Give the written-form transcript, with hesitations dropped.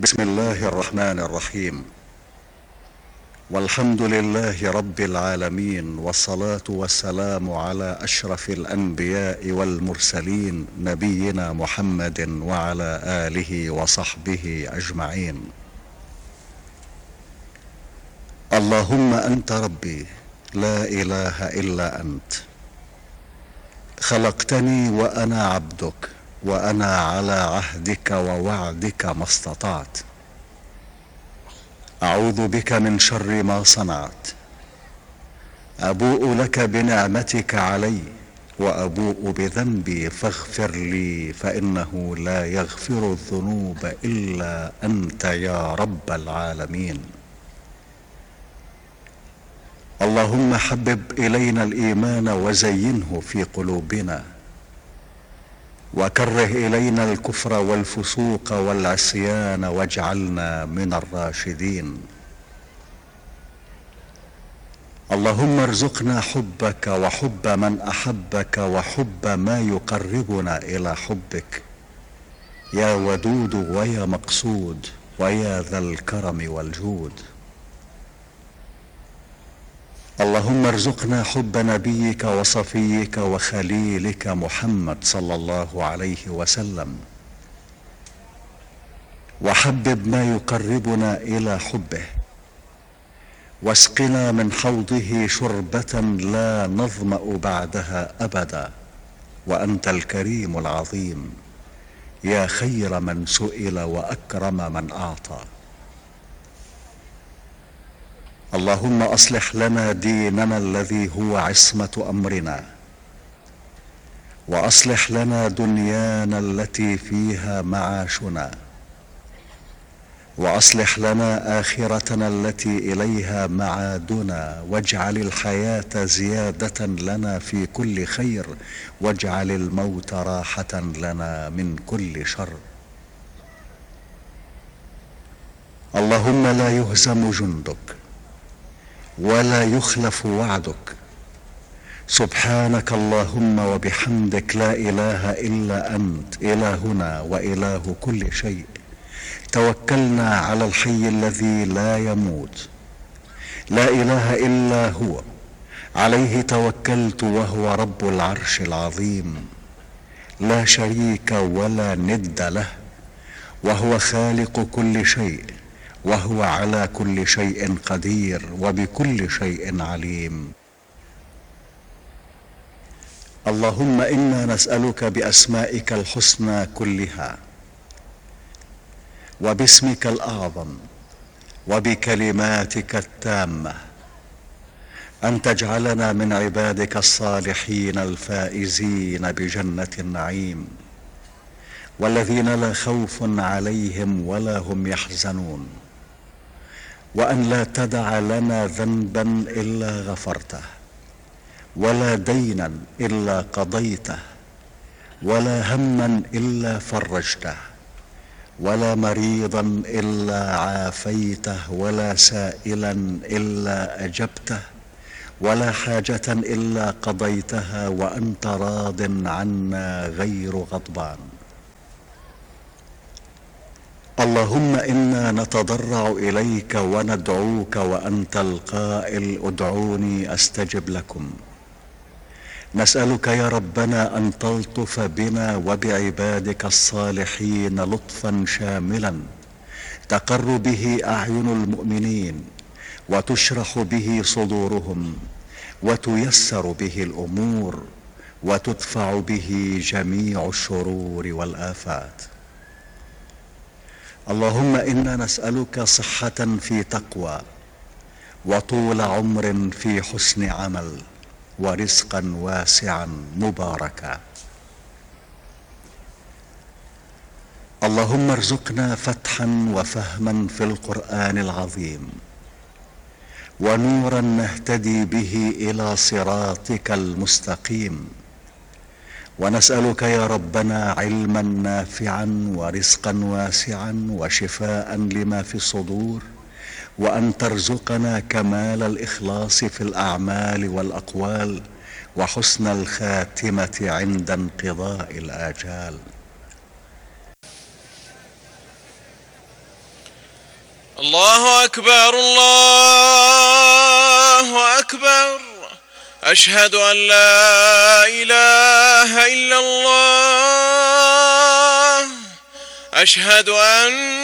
بسم الله الرحمن الرحيم. والحمد لله رب العالمين، والصلاة والسلام على أشرف الأنبياء والمرسلين نبينا محمد وعلى آله وصحبه أجمعين. اللهم أنت ربي لا إله إلا أنت، خلقتني وأنا عبدك، وأنا على عهدك ووعدك ما استطعت. أعوذ بك من شر ما صنعت، أبوء لك بنعمتك علي وأبوء بذنبي فاغفر لي، فإنه لا يغفر الذنوب إلا أنت يا رب العالمين. اللهم حبب إلينا الإيمان وزينه في قلوبنا، وكره إلينا الكفر والفسوق والعصيان واجعلنا من الراشدين. اللهم ارزقنا حبك وحب من أحبك وحب ما يقربنا إلى حبك، يا ودود ويا مقصود ويا ذا الكرم والجود. اللهم ارزقنا حب نبيك وصفيك وخليلك محمد صلى الله عليه وسلم، وحبب ما يقربنا إلى حبه، واسقنا من حوضه شربة لا نظمأ بعدها أبدا، وأنت الكريم العظيم يا خير من سئل وأكرم من أعطى. اللهم أصلح لنا ديننا الذي هو عصمة أمرنا، وأصلح لنا دنيانا التي فيها معاشنا، وأصلح لنا آخرتنا التي إليها معادنا، واجعل الحياة زيادة لنا في كل خير، واجعل الموت راحة لنا من كل شر. اللهم لا يهزم جندك ولا يخلف وعدك. سبحانك اللهم وبحمدك، لا إله إلا أنت إلهنا وإله كل شيء. توكلنا على الحي الذي لا يموت، لا إله إلا هو، عليه توكلت وهو رب العرش العظيم، لا شريك ولا ند له، وهو خالق كل شيء، وهو على كل شيء قدير وبكل شيء عليم. اللهم إنا نسألك بأسمائك الحسنى كلها، وباسمك الأعظم، وبكلماتك التامة، أن تجعلنا من عبادك الصالحين الفائزين بجنة النعيم، والذين لا خوف عليهم ولا هم يحزنون، وأن لا تدع لنا ذنبا إلا غفرته، ولا دينا إلا قضيته، ولا هما إلا فرجته، ولا مريضا إلا عافيته، ولا سائلا إلا أجبته، ولا حاجة إلا قضيتها وأنت راض عنا غير غضبان. اللهم إنا نتضرع إليك وندعوك وأنت القائل ادعوني أستجب لكم. نسألك يا ربنا أن تلطف بنا وبعبادك الصالحين لطفا شاملا تقر به أعين المؤمنين، وتشرح به صدورهم، وتيسر به الأمور، وتدفع به جميع الشرور والآفات. اللهم إنا نسألك صحة في تقوى، وطول عمر في حسن عمل، ورزقا واسعا مباركا. اللهم ارزقنا فتحا وفهما في القرآن العظيم، ونورا نهتدي به إلى صراطك المستقيم. ونسألك يا ربنا علما نافعا ورزقا واسعا وشفاء لما في الصدور، وأن ترزقنا كمال الإخلاص في الأعمال والأقوال، وحسن الخاتمة عند انقضاء الآجال. الله أكبر الله أكبر. أشهد أن لا إله إلا الله. أشهد أن